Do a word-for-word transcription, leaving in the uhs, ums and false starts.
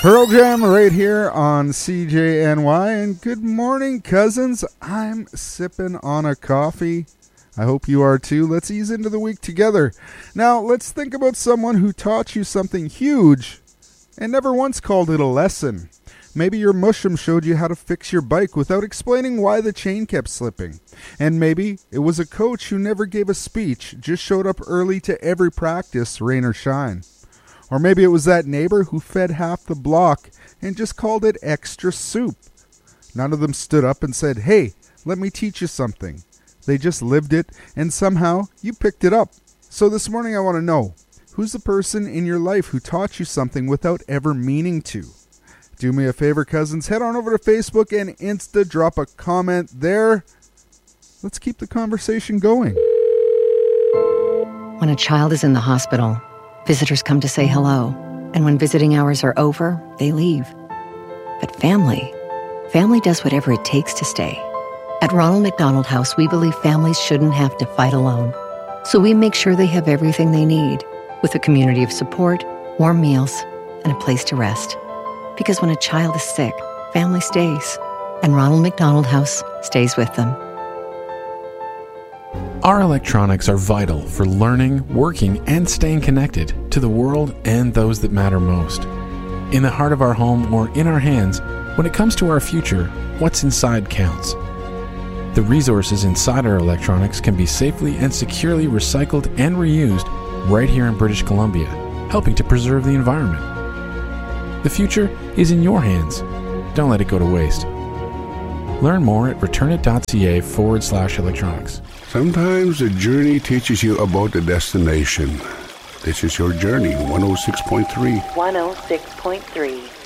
Pearl Jam right here on C J N Y. And good morning, cousins. I'm sipping on a coffee. I hope you are too. Let's ease into the week together. Now, let's think about someone who taught you something huge and never once called it a lesson. Maybe your mushroom showed you how to fix your bike without explaining why the chain kept slipping. And maybe it was a coach who never gave a speech, just showed up early to every practice, rain or shine. Or maybe it was that neighbor who fed half the block and just called it extra soup. None of them stood up and said, "Hey, let me teach you something." They just lived it, and somehow you picked it up. So this morning I want to know, who's the person in your life who taught you something without ever meaning to? Do me a favor, cousins. Head on over to Facebook and Insta. Drop a comment there. Let's keep the conversation going. When a child is in the hospital, visitors come to say hello, and when visiting hours are over, they leave. But family, family does whatever it takes to stay. At Ronald McDonald House, we believe families shouldn't have to fight alone. So we make sure they have everything they need, with a community of support, warm meals, and a place to rest. Because when a child is sick, family stays, and Ronald McDonald House stays with them. Our electronics are vital for learning, working, and staying connected to the world and those that matter most. In the heart of our home or in our hands, when it comes to our future, what's inside counts. The resources inside our electronics can be safely and securely recycled and reused right here in British Columbia, helping to preserve the environment. The future is in your hands. Don't let it go to waste. Learn more at returnit.ca forward slash electronics. Sometimes the journey teaches you about the destination. This is your journey, one oh six point three. one oh six point three.